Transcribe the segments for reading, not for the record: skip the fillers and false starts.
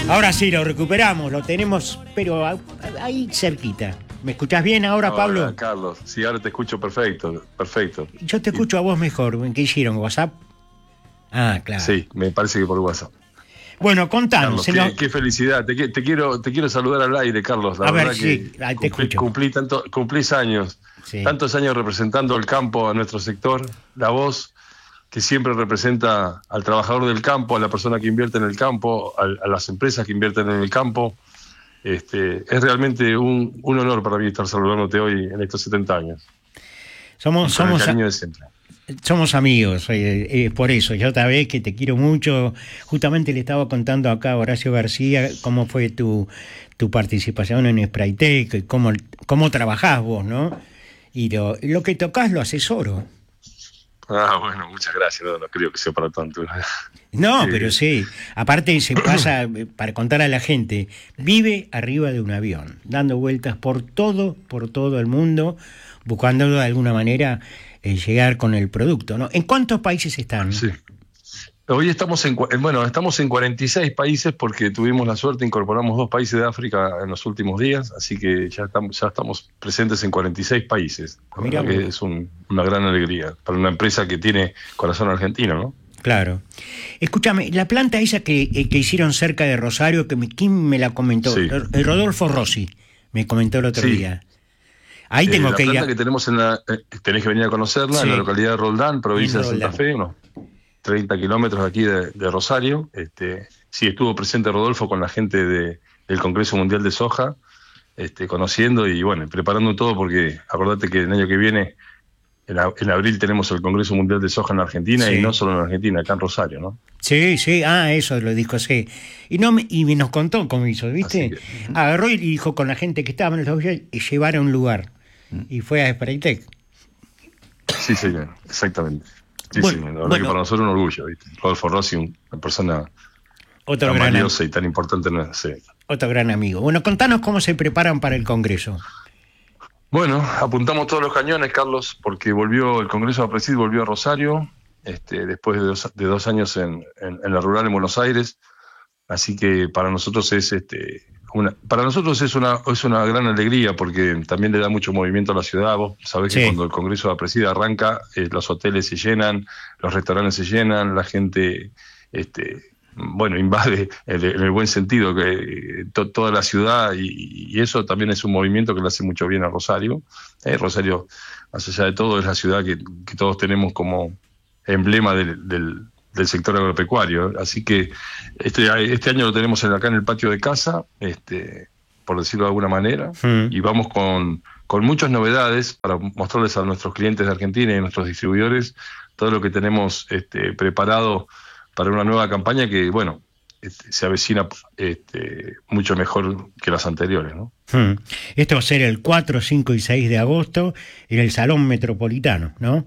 Ahora sí, lo recuperamos, lo tenemos, pero ahí cerquita. ¿Me escuchás bien ahora, Pablo? Carlos, sí, ahora te escucho perfecto. Yo te escucho a vos mejor. ¿Qué hicieron? ¿WhatsApp? Ah, claro. Sí, me parece que por WhatsApp. Bueno, contanos. Carlos, qué felicidad. Te quiero saludar al aire, Carlos. La verdad que te escucho. Cumplís años, sí. Tantos años representando el campo a nuestro sector, la voz que siempre representa al trabajador del campo, a la persona que invierte en el campo, a las empresas que invierten en el campo. Es realmente un honor para mí estar saludándote hoy en estos 70 años. Somos cariño de siempre. Somos amigos, por eso. Yo otra vez que te quiero mucho. Justamente le estaba contando acá a Horacio García cómo fue tu participación en Spraytec, cómo trabajás vos, ¿no? Y lo que tocás lo asesoro. Bueno, muchas gracias. No creo que sea para tanto. No, pero sí. Aparte se pasa, para contar a la gente, vive arriba de un avión, dando vueltas por todo el mundo, buscando de alguna manera llegar con el producto, ¿no? ¿En cuántos países están? Sí. Hoy estamos en 46 países porque tuvimos la suerte, incorporamos 2 países de África en los últimos días, así que ya estamos presentes en 46 países. Mira, que es una gran alegría para una empresa que tiene corazón argentino, ¿no? Claro. Escúchame, la planta esa que hicieron cerca de Rosario, ¿quién me la comentó? Sí. Rodolfo Rossi me comentó el otro día. Ahí tengo que ir. La planta que tenemos tenés que venir a conocerla, en la localidad de Roldán, provincia de Santa Fe, unos 30 kilómetros de aquí de Rosario. Sí, estuvo presente Rodolfo con la gente del Congreso Mundial de Soja, conociendo y bueno, preparando todo, porque acordate que el año que viene, en abril, tenemos el Congreso Mundial de Soja en Argentina, y no solo en Argentina, acá en Rosario, ¿no? Sí, eso lo dijo, sí. Y nos contó cómo hizo, ¿viste? Agarró y dijo con la gente que estaba en el avión y llevar a un lugar. Y fue a Spraytec. Sí, señor, exactamente. Sí, la verdad que para nosotros es un orgullo, ¿viste? Rodolfo Rossi, una persona tan valiosa y tan importante. Otro gran amigo. Bueno, contanos cómo se preparan para el Congreso. Bueno, apuntamos todos los cañones, Carlos, porque el Congreso de APRESID volvió a Rosario, después de 2 años en la rural en Buenos Aires. Así que para nosotros es una gran alegría, porque también le da mucho movimiento a la ciudad. Vos sabés que cuando el Congreso de APRESID arranca, los hoteles se llenan, los restaurantes se llenan, la gente invade en el buen sentido toda la ciudad, y eso también es un movimiento que le hace mucho bien a Rosario. Rosario, más allá de todo, es la ciudad que todos tenemos como emblema del sector agropecuario. Así que este año lo tenemos acá en el patio de casa, por decirlo de alguna manera, y vamos con muchas novedades para mostrarles a nuestros clientes de Argentina y a nuestros distribuidores todo lo que tenemos preparado para una nueva campaña que, bueno, se avecina mucho mejor que las anteriores, ¿no? Esto va a ser el 4, 5 y 6 de agosto en el Salón Metropolitano, ¿no?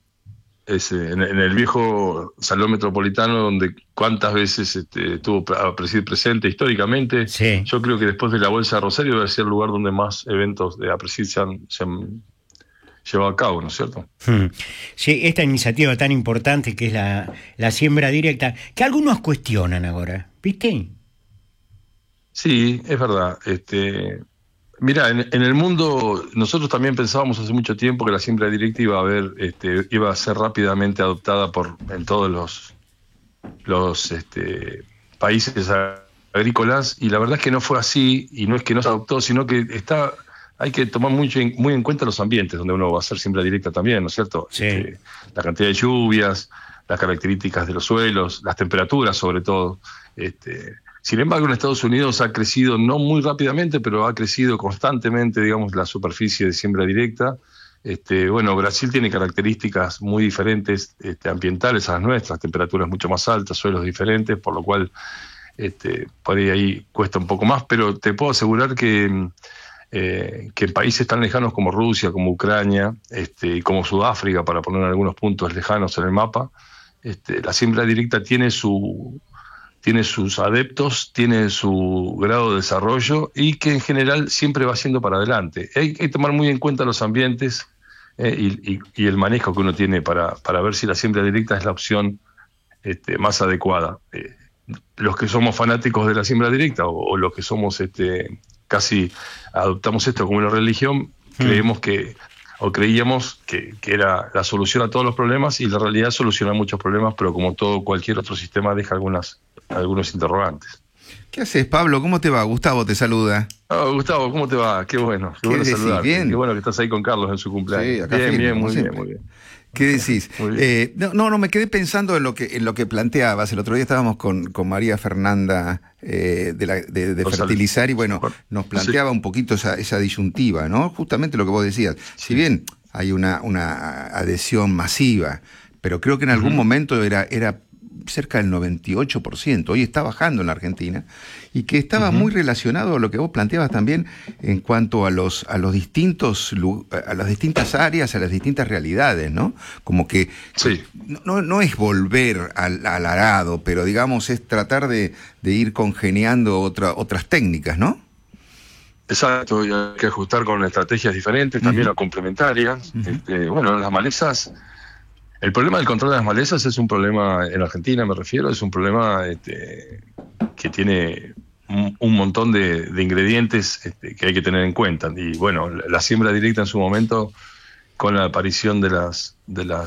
En el viejo Salón Metropolitano, donde cuántas veces estuvo APRESID presente históricamente. Sí. Yo creo que después de la Bolsa de Rosario debe ser el lugar donde más eventos de APRESID se han llevado a cabo, ¿no es cierto? Sí, esta iniciativa tan importante que es la siembra directa, que algunos cuestionan ahora, ¿viste? Sí, es verdad. Mirá, en el mundo, nosotros también pensábamos hace mucho tiempo que la siembra directa iba a ser rápidamente adoptada en todos los países agrícolas, y la verdad es que no fue así, y no es que no se adoptó, sino que hay que tomar muy en cuenta los ambientes donde uno va a hacer siembra directa también, ¿no es cierto? Sí. La cantidad de lluvias, las características de los suelos, las temperaturas sobre todo. Sin embargo, en Estados Unidos ha crecido, no muy rápidamente, pero ha crecido constantemente, digamos, la superficie de siembra directa. Brasil tiene características muy diferentes ambientales a las nuestras, temperaturas mucho más altas, suelos diferentes, por lo cual por ahí cuesta un poco más, pero te puedo asegurar que en países tan lejanos como Rusia, como Ucrania, y como Sudáfrica, para poner algunos puntos lejanos en el mapa, la siembra directa tiene sus adeptos, tiene su grado de desarrollo, y que en general siempre va siendo para adelante. Hay que tomar muy en cuenta los ambientes y el manejo que uno tiene para ver si la siembra directa es la opción más adecuada. los que somos fanáticos de la siembra directa o los que somos casi adoptamos esto como una religión, creíamos que era la solución a todos los problemas, y la realidad soluciona muchos problemas, pero como todo cualquier otro sistema deja algunos interrogantes. ¿Qué haces, Pablo? ¿Cómo te va? Gustavo te saluda. Gustavo, ¿cómo te va? Qué bueno saludarte. Bien. Qué bueno que estás ahí con Carlos en su cumpleaños. Sí, acá bien, muy bien, muy bien. ¿Qué decís? No, Me quedé pensando en lo que planteabas. El otro día estábamos con María Fernanda de Fertilizar, y bueno, nos planteaba un poquito esa disyuntiva, ¿no? Justamente lo que vos decías. Si bien hay una adhesión masiva, pero creo que en algún momento era cerca del 98%, hoy está bajando en la Argentina, y que estaba muy relacionado a lo que vos planteabas también en cuanto a las distintas áreas, a las distintas realidades, ¿no? Como que no es volver al arado, pero digamos es tratar de ir congeniando otras técnicas, ¿no? Exacto, y hay que ajustar con estrategias diferentes, también a complementarias. Las malezas. El problema del control de las malezas es un problema, en Argentina me refiero, es un problema que tiene un montón de ingredientes que hay que tener en cuenta. Y bueno, la siembra directa en su momento, con la aparición de las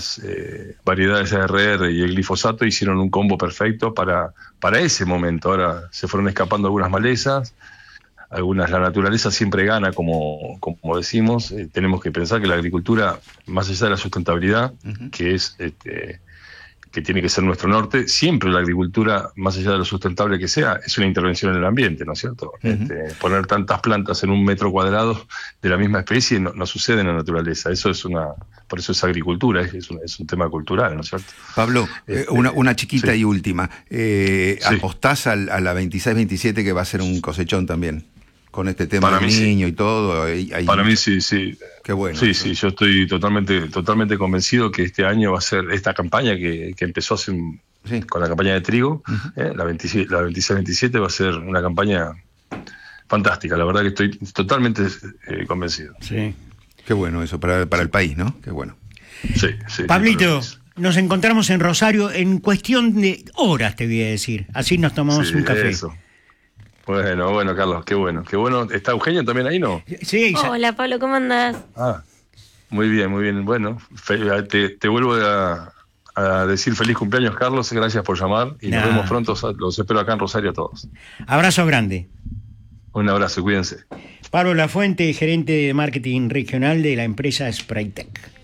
variedades ARR y el glifosato, hicieron un combo perfecto para ese momento. Ahora se fueron escapando algunas malezas. La naturaleza siempre gana, como decimos. Tenemos que pensar que la agricultura, más allá de la sustentabilidad, que es que tiene que ser nuestro norte, siempre la agricultura, más allá de lo sustentable que sea, es una intervención en el ambiente, ¿no es cierto? Poner tantas plantas en un metro cuadrado de la misma especie no sucede en la naturaleza. Por eso es agricultura, es un tema cultural, ¿no es cierto? Pablo, una chiquita y última. ¿Apostás a la 26-27 que va a ser un cosechón también? Con este tema del niño y todo. Para mí sí. Qué bueno. Sí, yo estoy totalmente convencido que este año va a ser esta campaña que empezó con la campaña de trigo, la 26-27 va a ser una campaña fantástica. La verdad que estoy totalmente convencido. Sí. Qué bueno eso para el país, ¿no? Qué bueno. Sí. Pablito, nos encontramos en Rosario en cuestión de horas, te voy a decir. Así nos tomamos un café. Eso. Bueno, Carlos, qué bueno. ¿Está Eugenio también ahí, no? Sí. Hola, Pablo, ¿cómo andás? Muy bien. Bueno, te vuelvo a decir feliz cumpleaños, Carlos. Gracias por llamar y nos vemos pronto. Los espero acá en Rosario a todos. Abrazo grande. Un abrazo, cuídense. Pablo Lafuente, gerente de marketing regional de la empresa Spraytec.